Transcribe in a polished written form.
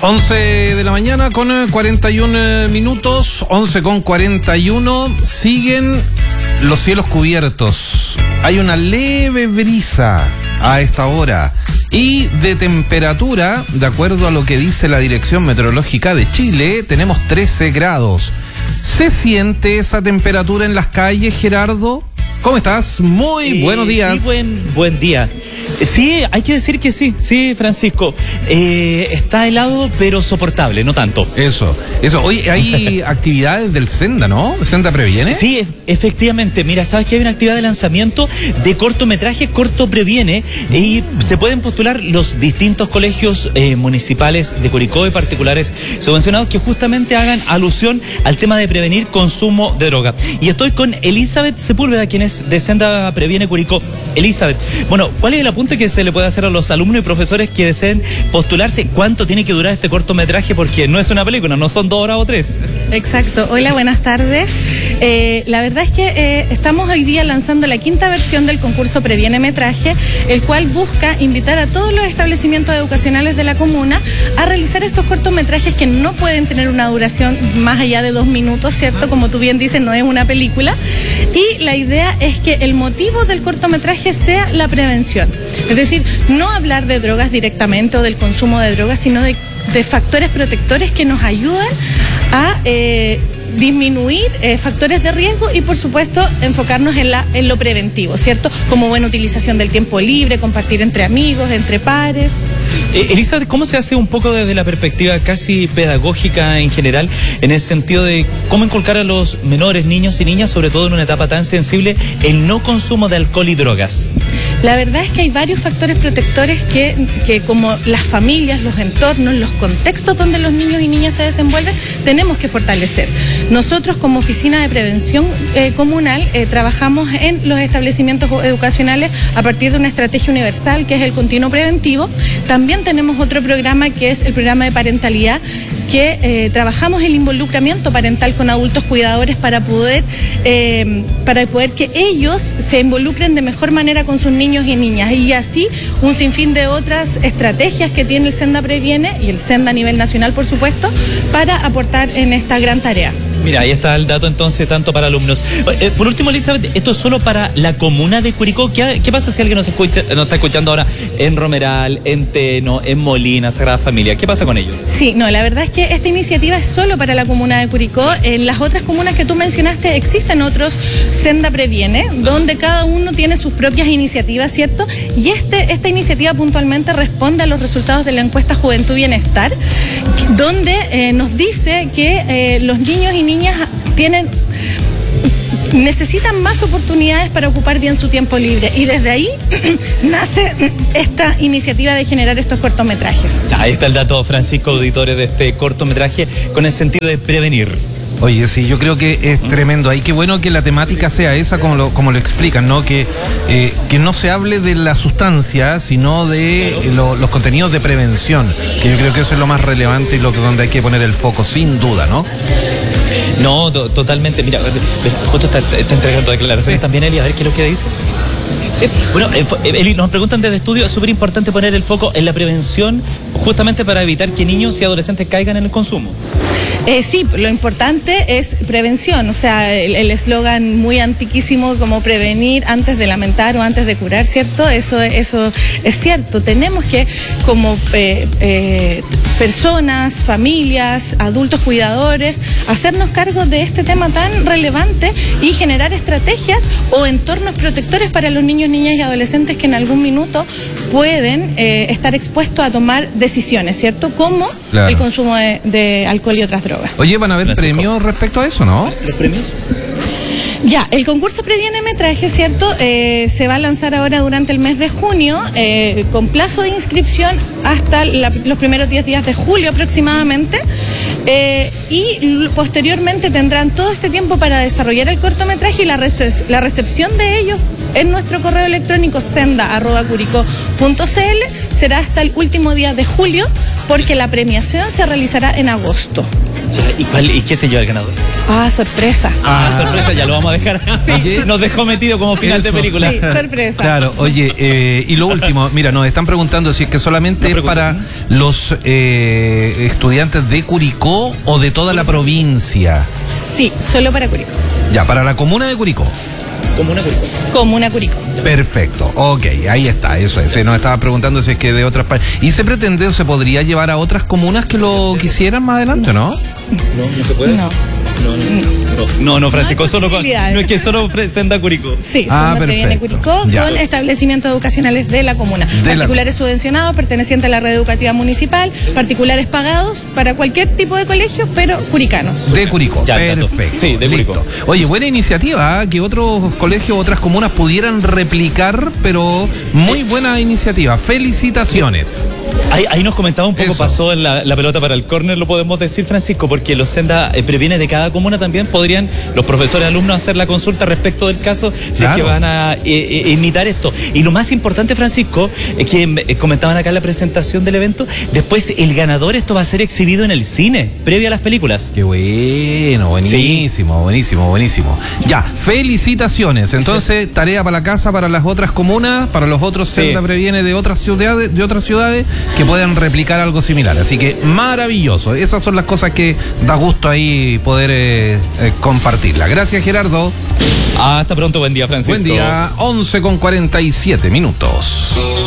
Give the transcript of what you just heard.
11 de la mañana con 41 minutos, 11 con 41, siguen los cielos cubiertos. Hay una leve brisa a esta hora y de temperatura, de acuerdo a lo que dice la Dirección Meteorológica de Chile, tenemos 13 grados. ¿Se siente esa temperatura en las calles, Gerardo? ¿Cómo estás? Muy buenos días. Sí, buen día. Sí, hay que decir que sí, Francisco. Está helado, pero soportable, no tanto. Eso. Hoy hay actividades del Senda, ¿no? ¿Senda Previene? Sí, efectivamente. Mira, sabes que hay una actividad de lanzamiento de cortometraje Corto Previene y se pueden postular los distintos colegios municipales de Curicó y particulares subvencionados que justamente hagan alusión al tema de prevenir consumo de droga. Y estoy con Elizabeth Sepúlveda, quien es de Senda Previene Curicó. Elizabeth, bueno, ¿cuál es el apunte que se le puede hacer a los alumnos y profesores que deseen postularse? ¿Cuánto tiene que durar este cortometraje? Porque no es una película, no son 2 horas o 3. Exacto. Hola, buenas tardes. La verdad es que estamos hoy día lanzando la 5ª versión del concurso Previene Metraje, el cual busca invitar a todos los establecimientos educacionales de la comuna a realizar estos cortometrajes que no pueden tener una duración más allá de 2 minutos, ¿cierto? Como tú bien dices, no es una película. Y la idea es que el motivo del cortometraje sea la prevención. Es decir, no hablar de drogas directamente o del consumo de drogas, sino de factores protectores que nos ayudan a disminuir factores de riesgo y, por supuesto, enfocarnos en lo preventivo, ¿cierto? Como buena utilización del tiempo libre, compartir entre amigos, entre pares. Elizabeth, ¿cómo se hace un poco desde la perspectiva casi pedagógica en general, en el sentido de cómo inculcar a los menores, niños y niñas, sobre todo en una etapa tan sensible, el no consumo de alcohol y drogas? La verdad es que hay varios factores protectores que como las familias, los entornos, los contextos donde los niños y niñas se desenvuelven, tenemos que fortalecer. Nosotros, como Oficina de Prevención Comunal, trabajamos en los establecimientos educacionales a partir de una estrategia universal que es el continuo preventivo. También tenemos otro programa que es el programa de parentalidad, que trabajamos el involucramiento parental con adultos cuidadores para poder que ellos se involucren de mejor manera con sus niños y niñas, y así un sinfín de otras estrategias que tiene el Senda Previene y el Senda a nivel nacional, por supuesto, para aportar en esta gran tarea. Mira, ahí está el dato entonces, tanto para alumnos. Por último, Elizabeth, esto es solo para la comuna de Curicó. ¿Qué pasa si alguien nos está escuchando ahora en Romeral, en Teno, en Molina, Sagrada Familia? ¿Qué pasa con ellos? Sí, no, la verdad es que esta iniciativa es solo para la comuna de Curicó. En las otras comunas que tú mencionaste existen otros Senda Previene, donde cada uno tiene sus propias iniciativas, ¿cierto? Y esta iniciativa puntualmente responde a los resultados de la encuesta Juventud Bienestar, donde nos dice que los niños y niñas necesitan más oportunidades para ocupar bien su tiempo libre, y desde ahí nace esta iniciativa de generar estos cortometrajes. Ahí está el dato, Francisco, auditores de este cortometraje con el sentido de prevenir. Oye, sí, yo creo que es tremendo. Ahí qué bueno que la temática sea esa, como lo explican, ¿no? Que no se hable de la sustancia, sino de los contenidos de prevención, que yo creo que eso es lo más relevante y donde hay que poner el foco, sin duda, ¿no? No, totalmente. Mira, justo está entregando declaraciones también, Eli, a ver qué es lo que dice. Sí. Bueno, Eli, nos preguntan desde estudio, es súper importante poner el foco en la prevención, justamente para evitar que niños y adolescentes caigan en el consumo. Sí, lo importante es prevención, o sea, el eslogan muy antiquísimo como prevenir antes de lamentar o antes de curar, ¿cierto? Eso es cierto. Tenemos que, como personas, familias, adultos cuidadores, hacernos cargo de este tema tan relevante y generar estrategias o entornos protectores para los niños, niñas y adolescentes que en algún minuto pueden estar expuestos a tomar decisiones, ¿cierto? Como claro, el consumo de alcohol y otras drogas. Oye, van a haber premios respecto a eso, ¿no? ¿Los premios? Ya, el concurso Previene Metraje, ¿cierto? Se va a lanzar ahora durante el mes de junio, con plazo de inscripción hasta los primeros 10 días de julio aproximadamente, y posteriormente tendrán todo este tiempo para desarrollar el cortometraje, y la recepción de ellos en nuestro correo electrónico senda@curicó.cl será hasta el último día de julio, porque la premiación se realizará en agosto. ¿Y qué se lleva el ganador? Sorpresa. Sorpresa, ya lo vamos a dejar. Sí. Nos dejó metido como final de Eso. película. Sí, sorpresa. Claro, oye, y lo último, mira, nos están preguntando si es que solamente es para los estudiantes de Curicó o de toda la provincia. Sí, solo para Curicó. Ya, para la comuna de Curicó. Comuna Curicó. Perfecto, ok, ahí está, eso es. Nos estaba preguntando si es que de otras partes. ¿Y se pretende o se podría llevar a otras comunas que lo quisieran más adelante, no? No se puede. No, Francisco, solo no es que solo presenta Curicó. Sí, solo previene perfecto. Curicó Ya. con establecimientos educacionales de la comuna. Particulares subvencionados, pertenecientes a la red educativa municipal, particulares pagados para cualquier tipo de colegio, pero curicanos. De Curicó, Ya, perfecto. sí, de Curicó. Listo. Oye, buena iniciativa, que otros colegios, otras comunas pudieran replicar, pero muy buena iniciativa. Felicitaciones. Ahí nos comentaba un poco, Eso. pasó en la pelota para el córner, lo podemos decir, Francisco, porque los senda previene de cada comuna también podrían los profesores alumnos hacer la consulta respecto del caso, si es que van a imitar esto. Y lo más importante, Francisco, que comentaban acá en la presentación del evento, después el ganador, esto va a ser exhibido en el cine, previo a las películas. Qué bueno, buenísimo, buenísimo. Ya, felicitaciones. Entonces, tarea para la casa, para las otras comunas, para los otros Senda Previene de otras ciudades, que puedan replicar algo similar. Así que maravilloso. Esas son las cosas que da gusto ahí poder compartirla. Gracias, Gerardo. Hasta pronto, buen día, Francisco. Buen día, 11:47 minutos.